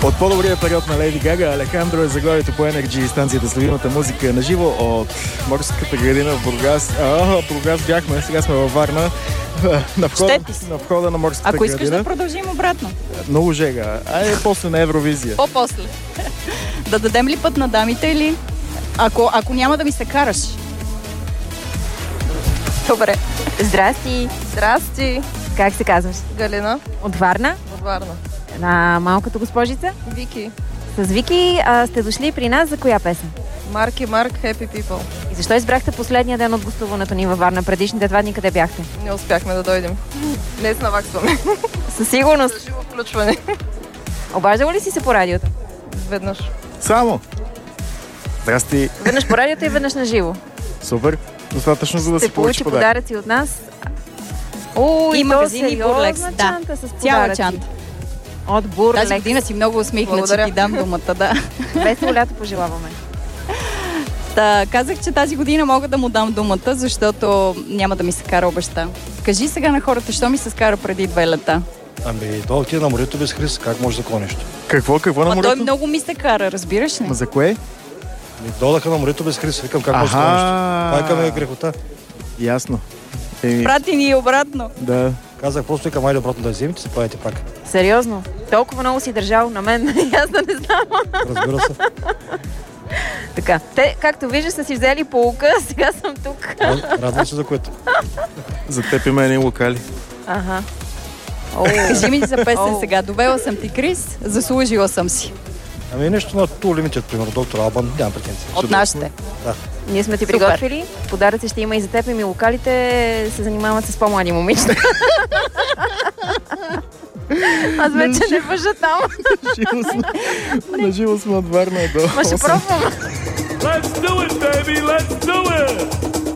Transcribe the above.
От по-добрия период на Леди Гага, Алехандро е заглавието по Energy, станцията с любимата музика на живо от морската градина в Бургас. Бургас бяхме, сега сме във Варна. На входа на морската градина. Ако искаш да продължим обратно. Много жега. Айде после на Евровизия. По-после. Да дадем ли път на дамите или... Ако няма да ми се караш. Добре. Здрасти. Здрасти. Как се казваш? Галина. От Варна? От Варна. На малката госпожица? Вики. С Вики сте дошли при нас за коя песен? Марк и Марк, Happy People. И защо избрахте последния ден от гостуването ни във Варна? Предишните 2 дни къде бяхте? Не успяхме да дойдем. Днес наваксваме. Със сигурност. За живо включване. Обаждала ли си се по радиото? Веднъж. Само. Здрасти. Веднъж по радиото и веднъж на живо. Супер. Достатъчно, за да си получи подаръци от нас. И магазини Бурлекс. Да, цяла чанта. От Бурлекс. Тази година си много усмихна, че ти дам думата, да. Весело лято пожелаваме. Казах, че тази година мога да му дам думата, защото няма да ми се кара обеща. Кажи сега на хората, що ми се скара преди 2 лета? Ами, долу ти на морето без Хрис, как може такова нещо? Какво на морето? Той много ми се кара, разбираш ли? За кое? Долаха на морето без Хрис, викам как може такова нещо. Пайка ме е грехота. Ясно. Прати ни обратно. Да. Казах, просто викам, айде обратно да вземете, се правите пак. Сериозно? Толкова много си държал на мен, аз да не знам. Разбира се. Така, те, както виждаш, са си взели полука, сега съм тук. Радвам се за което. За теб има едни локали. Ага. Кажи ми за песен сега. Довела съм ти Крис, заслужила съм си. Ами нещо на Too Limited, примерно, доктор Албан, нямам претенции. От нашите. Да. Ние сме ти приготвили. Подаръци ще има и за теб, и ми локалите се занимават с по-млади момичета. Аз вече не въжа там. На живо сме от Варна до 8. Ма ще пробвам. Let's do it, baby! Let's do it!